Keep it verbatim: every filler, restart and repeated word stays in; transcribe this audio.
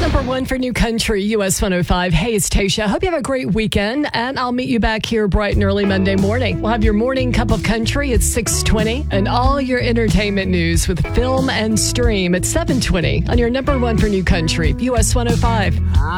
Number one for New Country, U S one oh five. Hey, it's Tasha. Hope you have a great weekend, and I'll meet you back here bright and early Monday morning. We'll have your morning cup of country at six twenty, and all your entertainment news with film and stream at seven twenty on your number one for New Country, U S one oh five.